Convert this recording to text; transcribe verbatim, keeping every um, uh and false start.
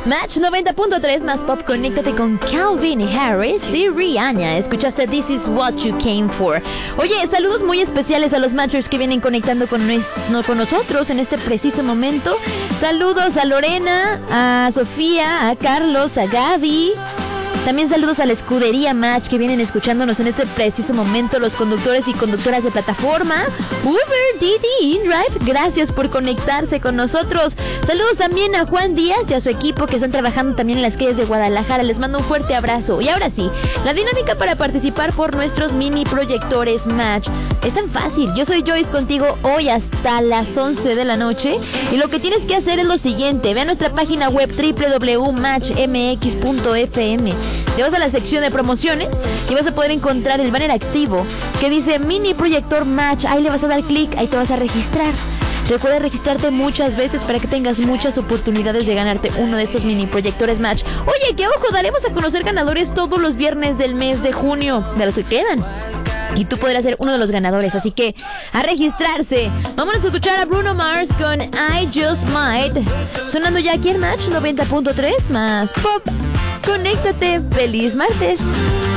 Match noventa punto tres más pop, conéctate con Calvin Harris y Rihanna. Escuchaste This Is What You Came For. Oye, saludos muy especiales a los matchers que vienen conectando con, no, con nosotros en este preciso momento. Saludos a Lorena, a Sofía, a Carlos, a Gaby. También saludos a la escudería Match que vienen escuchándonos en este preciso momento, los conductores y conductoras de plataforma, Uber, Didi, InDrive, gracias por conectarse con nosotros. Saludos también a Juan Díaz y a su equipo que están trabajando también en las calles de Guadalajara, les mando un fuerte abrazo. Y ahora sí, la dinámica para participar por nuestros mini proyectores Match es tan fácil. Yo soy Joyce contigo hoy hasta las once de la noche y lo que tienes que hacer es lo siguiente: ve a nuestra página web doble u doble u doble u punto match m x punto f m. Te vas a la sección de promociones y vas a poder encontrar el banner activo que dice Mini Proyector Match. Ahí le vas a dar clic, ahí te vas a registrar. Recuerda registrarte muchas veces para que tengas muchas oportunidades de ganarte uno de estos mini proyectores Match. Oye, que ojo, daremos a conocer ganadores todos los viernes del mes de junio, de los que quedan. Y tú podrás ser uno de los ganadores, así que a registrarse. Vamos a escuchar a Bruno Mars con I Just Might, sonando ya aquí en Match noventa punto tres más pop. Conéctate, feliz martes.